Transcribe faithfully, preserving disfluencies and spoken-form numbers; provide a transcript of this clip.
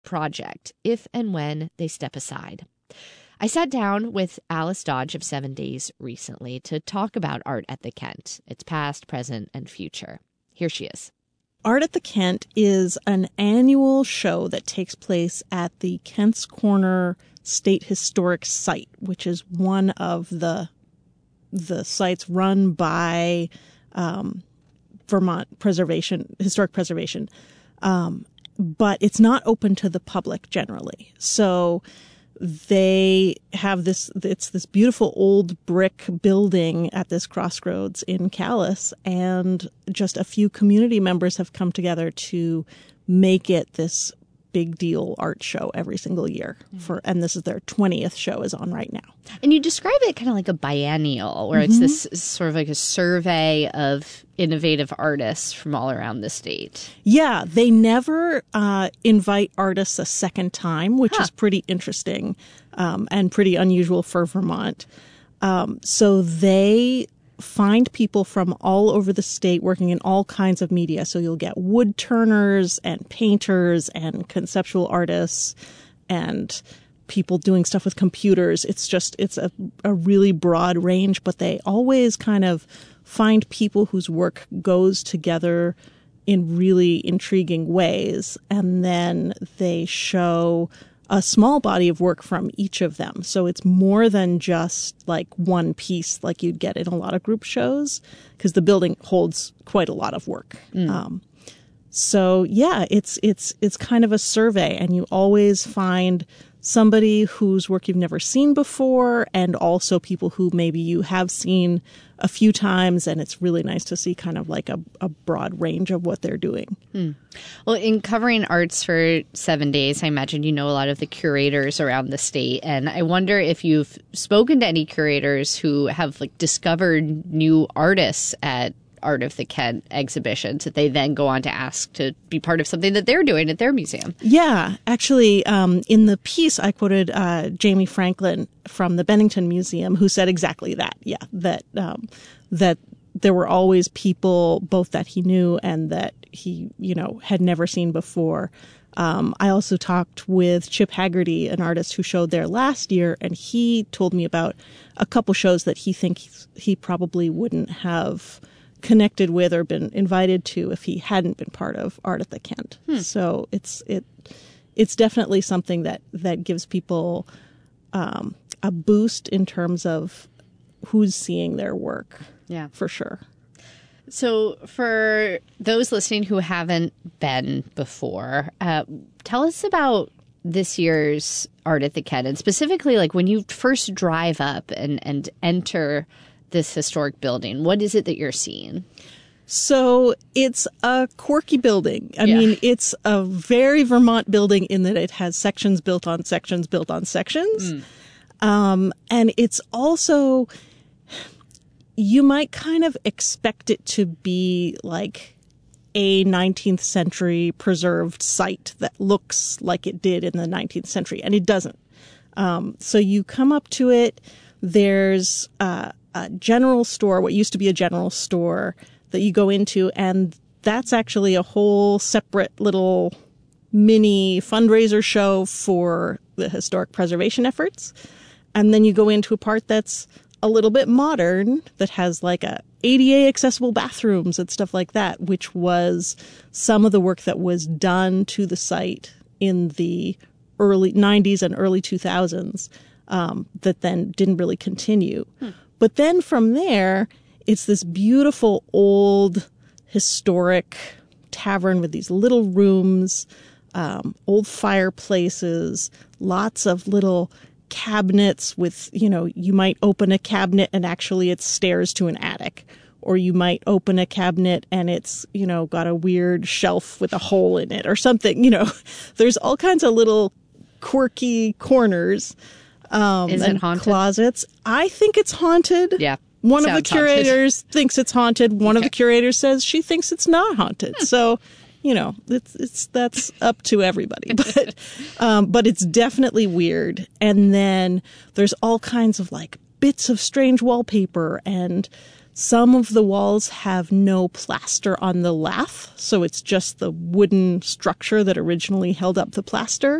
project if and when they step aside. I sat down with Alice Dodge of Seven Days recently to talk about Art at the Kent, its past, present, and future. Here she is. Art at the Kent is an annual show that takes place at the Kent's Corner State Historic Site, which is one of the the sites run by um, Vermont Preservation, Historic Preservation. Um, but it's not open to the public generally. So they have this, it's this beautiful old brick building at this crossroads in Calais, and just a few community members have come together to make it this big deal art show every single year. For and this is their twentieth show is on right now. And you describe it kind of like a biennial, where mm-hmm. it's this sort of like a survey of innovative artists from all around the state. Yeah, they never uh, invite artists a second time, which huh. is pretty interesting um, and pretty unusual for Vermont. Um, so they find people from all over the state working in all kinds of media. So you'll get wood turners and painters and conceptual artists and people doing stuff with computers. It's just, it's a, a really broad range, but they always kind of find people whose work goes together in really intriguing ways. And then they show a small body of work from each of them. So it's more than just like one piece like you'd get in a lot of group shows, because the building holds quite a lot of work. Mm. Um, so yeah, it's, it's, it's kind of a survey, and you always find somebody whose work you've never seen before, and also people who maybe you have seen a few times, and it's really nice to see kind of like a, a broad range of what they're doing. Hmm. Well, in covering arts for Seven Days, I imagine you know a lot of the curators around the state, and I wonder if you've spoken to any curators who have like discovered new artists at Art of the Kent exhibitions that they then go on to ask to be part of something that they're doing at their museum. Yeah, actually, um, in the piece, I quoted uh, Jamie Franklin from the Bennington Museum, who said exactly that. Yeah, that um, that there were always people both that he knew and that he, you know, had never seen before. Um, I also talked with Chip Haggerty, an artist who showed there last year, and he told me about a couple shows that he thinks he probably wouldn't have connected with or been invited to if he hadn't been part of Art at the Kent. Hmm. So it's it it's definitely something that that gives people um, a boost in terms of who's seeing their work. Yeah, for sure. So for those listening who haven't been before, uh, tell us about this year's Art at the Kent, and specifically like when you first drive up and and enter this historic building. What is it that you're seeing? So it's a quirky building. I yeah. mean, it's a very Vermont building in that it has sections built on sections built on sections. Mm. Um, and it's also, you might kind of expect it to be like a nineteenth century preserved site that looks like it did in the nineteenth century, and it doesn't. Um, so you come up to it, there's uh, a general store, what used to be a general store that you go into, and that's actually a whole separate little mini fundraiser show for the historic preservation efforts. And then you go into a part that's a little bit modern that has like a A D A accessible bathrooms and stuff like that, which was some of the work that was done to the site in the early nineties and early two thousands um, that then didn't really continue. Hmm. But then from there, it's this beautiful old historic tavern with these little rooms, um, old fireplaces, lots of little cabinets with, you know, you might open a cabinet and actually it's stairs to an attic. Or you might open a cabinet and it's, you know, got a weird shelf with a hole in it or something. You know, there's all kinds of little quirky corners. Um, Is it and haunted? Closets. I think it's haunted. Yeah. One of the curators haunted. thinks it's haunted. One okay. of the curators says she thinks it's not haunted. Hmm. So, you know, it's it's that's up to everybody. But um, but it's definitely weird. And then there's all kinds of like bits of strange wallpaper, and some of the walls have no plaster on the lath, so it's just the wooden structure that originally held up the plaster.